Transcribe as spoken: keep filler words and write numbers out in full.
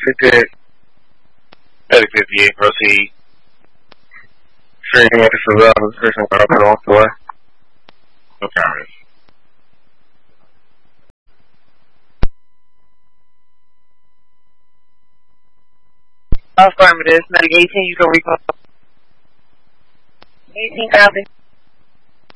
You're good. Medic fifty-eight, proceed. Training with the surveillance person got up and off the way. Affirmative. Affirmative. Medic eighteen, you can recall. eighteen, copy.